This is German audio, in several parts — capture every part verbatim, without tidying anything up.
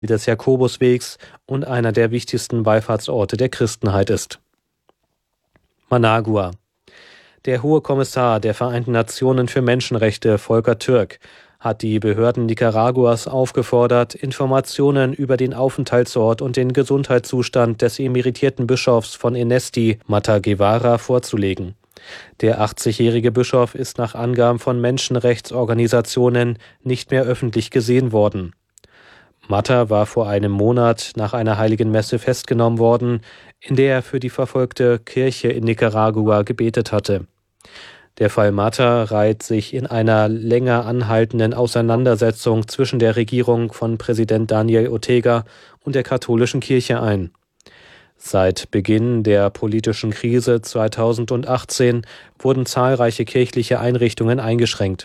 des Jakobuswegs und einer der wichtigsten Wallfahrtsorte der Christenheit ist. Managua. Der Hohe Kommissar der Vereinten Nationen für Menschenrechte, Volker Türk, hat die Behörden Nicaraguas aufgefordert, Informationen über den Aufenthaltsort und den Gesundheitszustand des emeritierten Bischofs von Enesti, Mata Guevara, vorzulegen. Der achtzigjährige Bischof ist nach Angaben von Menschenrechtsorganisationen nicht mehr öffentlich gesehen worden. Mata war vor einem Monat nach einer heiligen Messe festgenommen worden, in der er für die verfolgte Kirche in Nicaragua gebetet hatte. Der Fall Mata reiht sich in einer länger anhaltenden Auseinandersetzung zwischen der Regierung von Präsident Daniel Ortega und der katholischen Kirche ein. Seit Beginn der politischen Krise zweitausendachtzehn wurden zahlreiche kirchliche Einrichtungen eingeschränkt.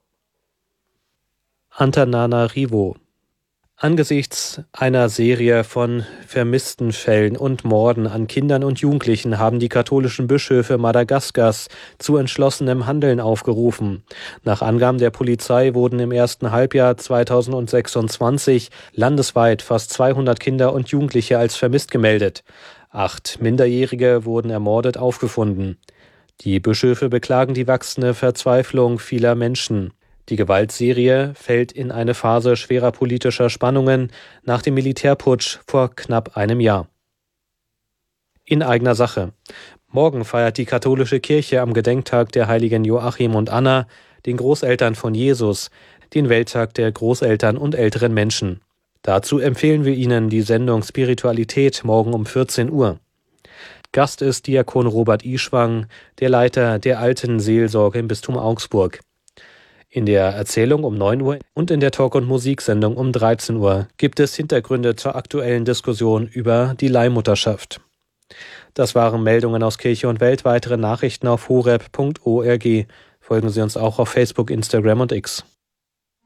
Antananarivo. Angesichts einer Serie von vermissten Fällen und Morden an Kindern und Jugendlichen haben die katholischen Bischöfe Madagaskars zu entschlossenem Handeln aufgerufen. Nach Angaben der Polizei wurden im ersten Halbjahr zweitausendsechsundzwanzig landesweit fast zweihundert Kinder und Jugendliche als vermisst gemeldet. Acht Minderjährige wurden ermordet aufgefunden. Die Bischöfe beklagen die wachsende Verzweiflung vieler Menschen. Die Gewaltserie fällt in eine Phase schwerer politischer Spannungen nach dem Militärputsch vor knapp einem Jahr. In eigener Sache. Morgen feiert die katholische Kirche am Gedenktag der Heiligen Joachim und Anna, den Großeltern von Jesus, den Welttag der Großeltern und älteren Menschen. Dazu empfehlen wir Ihnen die Sendung Spiritualität morgen um vierzehn Uhr. Gast ist Diakon Robert Ischwang, der Leiter der Alten Seelsorge im Bistum Augsburg. In der Erzählung um neun Uhr und in der Talk- und Musiksendung um dreizehn Uhr gibt es Hintergründe zur aktuellen Diskussion über die Leihmutterschaft. Das waren Meldungen aus Kirche und Welt. Weitere Nachrichten auf horeb punkt org. Folgen Sie uns auch auf Facebook, Instagram und X.